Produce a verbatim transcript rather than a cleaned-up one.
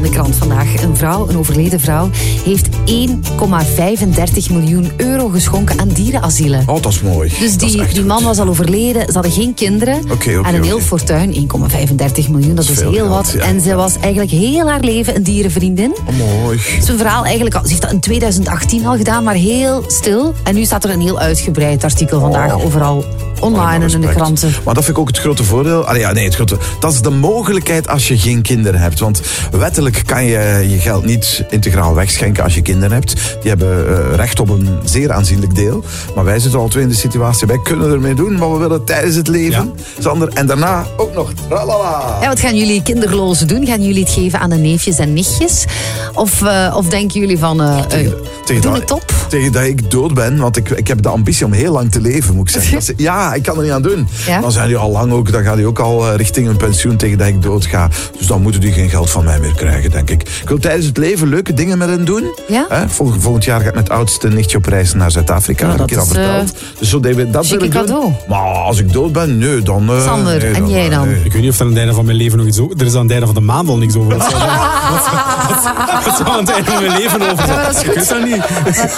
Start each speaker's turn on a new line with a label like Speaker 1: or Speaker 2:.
Speaker 1: de krant vandaag. Een vrouw, een overleden vrouw, heeft één komma vijfendertig miljoen euro geschonken aan dierenasielen.
Speaker 2: Oh, dat is mooi.
Speaker 1: Dus
Speaker 2: dat
Speaker 1: die,
Speaker 2: is
Speaker 1: die man was al overleden, ze hadden geen kinderen.
Speaker 2: Okay, okay,
Speaker 1: en een heel
Speaker 2: okay.
Speaker 1: fortuin, één komma vijfendertig miljoen, dat, dat is heel geld, wat. Ja. En ze was eigenlijk heel haar leven een dierenvriendin.
Speaker 2: Oh, mooi.
Speaker 1: Zijn verhaal eigenlijk, al, ze heeft dat in twintig achttien al gedaan, maar heel stil. En nu staat er een heel uitgebreid artikel vandaag oh. overal online en in de kranten.
Speaker 2: Maar dat vind ik ook het grote voordeel. Allee, ja, nee, het grote, dat is de mogelijkheid als je geen kinderen hebt. Want wettelijk kan je je geld niet integraal wegschenken als je kinderen hebt. Die hebben uh, recht op een zeer aanzienlijk deel. Maar wij zitten al twee in de situatie. Wij kunnen ermee doen, maar we willen tijdens het leven. Ja. Sander, en daarna ook nog. Tralala.
Speaker 1: Ja, wat gaan jullie kinderlozen doen? Gaan jullie het geven aan de neefjes en nichtjes? Of, uh, of denken jullie van, uh, tegen, uh, tegen doen het op?
Speaker 2: Tegen dat ik dood ben, want ik, ik heb de ambitie om heel lang te leven, moet ik zeggen. Dat is, ja, ik kan er niet aan doen. Ja? Dan zijn die al lang ook, dan gaat hij ook al richting een pensioen tegen dat ik dood ga. Dus dan moeten die geen geld van mij meer krijgen, denk ik. Ik wil tijdens het leven leuke dingen met hen doen.
Speaker 1: Ja?
Speaker 2: Hè? Vol, volgend jaar ga ik met het oudste nichtje op reis naar Zuid-Afrika.
Speaker 1: Ja,
Speaker 2: dat heb ik je al verteld.
Speaker 1: Uh,
Speaker 2: dus zo, dat, dat wil ik
Speaker 1: cadeau.
Speaker 2: doen. Maar als ik dood ben, nee, dan... Uh,
Speaker 1: Sander,
Speaker 2: nee,
Speaker 1: en
Speaker 2: dan,
Speaker 1: jij dan?
Speaker 2: Nee.
Speaker 3: Ik weet niet of er aan het einde van mijn leven nog iets over... Er is aan het einde van de maand al niks over. Wat zou aan het einde van mijn leven over zijn?
Speaker 1: Ja, dat is goed.
Speaker 3: Ik weet dat niet.